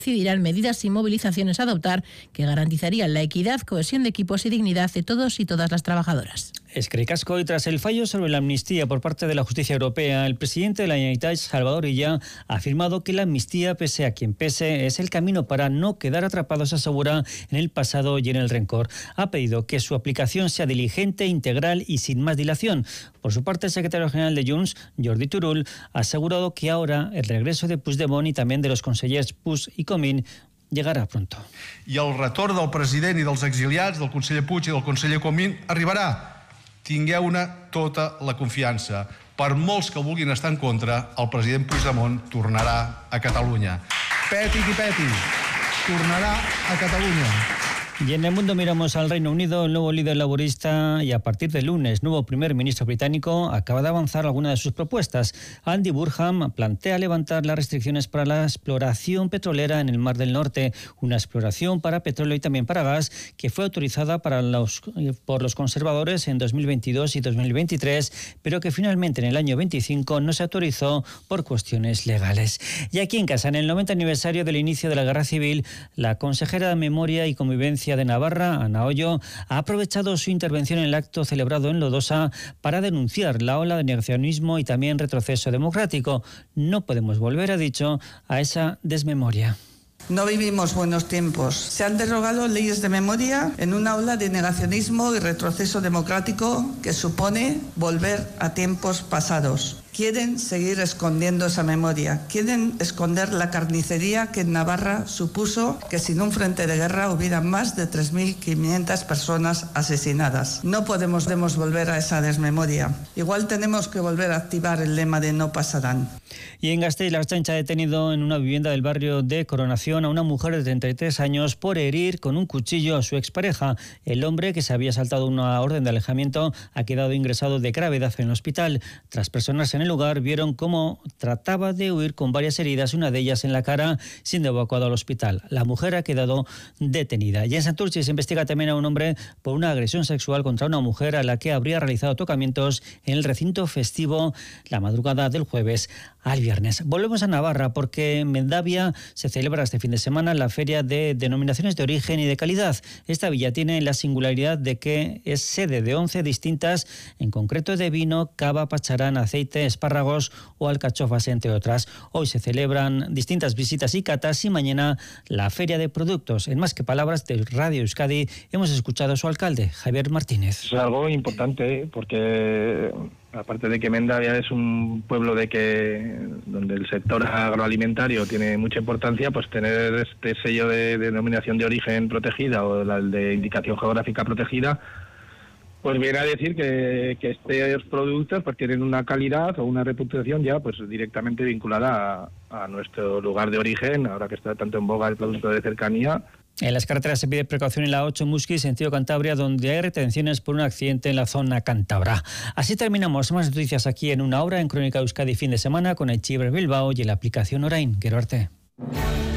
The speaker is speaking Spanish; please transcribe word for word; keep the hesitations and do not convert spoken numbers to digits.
decidirán medidas y movilizaciones a adoptar que garantizarían la equidad, cohesión de equipos y dignidad de todos y todas las trabajadoras. Eskerrik asko. Y tras el fallo sobre la amnistía por parte de la justicia europea, el presidente de la Generalitat, Salvador Illa, ha afirmado que la amnistía, pese a quien pese, es el camino para no quedar atrapados, asegura, en el pasado y en el rencor. Ha pedido que su aplicación sea diligente, integral y sin más dilación. Por su parte, el secretario general de Junts, Jordi Turull, ha asegurado que ahora el regreso de Puigdemont y también de los consellers Puig y Comín llegarà pronto. I el retorn del president i dels exiliats, del conseller Puig i del conseller Comín, arribarà. Tingueu-ne tota la confiança. Per molts que vulguin estar en contra, el president Puigdemont tornarà a Catalunya. Peti qui peti, tornarà a Catalunya. Y en el mundo miramos al Reino Unido. El nuevo líder laborista y a partir del lunes nuevo primer ministro británico acaba de avanzar algunas de sus propuestas. Andy Burnham plantea levantar las restricciones para la exploración petrolera en el Mar del Norte, una exploración para petróleo y también para gas que fue autorizada para los, por los conservadores en dos mil veintidós y dos mil veintitrés, pero que finalmente en el año veinticinco no se autorizó por cuestiones legales. Y aquí en casa, en el noventa aniversario del inicio de la Guerra Civil, la consejera de Memoria y Convivencia de Navarra, Ana Ollo, ha aprovechado su intervención en el acto celebrado en Lodosa para denunciar la ola de negacionismo y también retroceso democrático. No podemos volver, ha dicho, a esa desmemoria. No vivimos buenos tiempos. Se han derogado leyes de memoria en una ola de negacionismo y retroceso democrático que supone volver a tiempos pasados. Quieren seguir escondiendo esa memoria, quieren esconder la carnicería que en Navarra supuso que sin un frente de guerra hubiera más de tres mil quinientas personas asesinadas. No podemos, podemos volver a esa desmemoria. Igual tenemos que volver a activar el lema de no pasarán. Y en Gasteiz, la Ertzaintza ha detenido en una vivienda del barrio de Coronación a una mujer de treinta y tres años por herir con un cuchillo a su expareja. El hombre, que se había saltado una orden de alejamiento, ha quedado ingresado de gravedad en el hospital. Tras personas en el lugar vieron cómo trataba de huir con varias heridas, una de ellas en la cara, siendo evacuado al hospital. La mujer ha quedado detenida. Y en Santurce se investiga también a un hombre por una agresión sexual contra una mujer a la que habría realizado tocamientos en el recinto festivo la madrugada del jueves al viernes. Volvemos a Navarra porque en Mendavia se celebra este fin de semana la Feria de Denominaciones de Origen y de Calidad. Esta villa tiene la singularidad de que es sede de once distintas, en concreto de vino, cava, pacharán, aceite, espárragos o alcachofas, entre otras. Hoy se celebran distintas visitas y catas y mañana la Feria de Productos. En Más que Palabras de Radio Euskadi hemos escuchado a su alcalde, Javier Martínez. Es algo importante porque aparte de que Mendavia es un pueblo de que donde el sector agroalimentario tiene mucha importancia, pues tener este sello de denominación de origen protegida o la de indicación geográfica protegida, pues viene a decir que, que estos productos pues tienen una calidad o una reputación ya pues directamente vinculada a, a nuestro lugar de origen, ahora que está tanto en boga el producto de cercanía. En las carreteras se pide precaución en la ocho Musqui, sentido Cantabria, donde hay retenciones por un accidente en la zona cántabra. Así terminamos. Más noticias aquí en una hora en Crónica Euskadi fin de semana con el Chiver Bilbao y en la aplicación Orain. Quiero verte.